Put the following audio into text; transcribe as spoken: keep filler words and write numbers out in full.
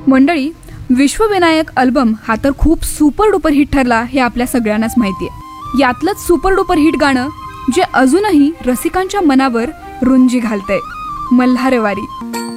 मंडळी, विश्वविनायक अल्बम हा तर खूप सुपर डुपर हिट ठरला हे आपल्या सगळ्यांनाच माहिती आहे। यातलंच सुपर डुपर हिट गाणं जे अजूनही रसिकांच्या मनावर रुंजी घालतंय, मल्हारवारी।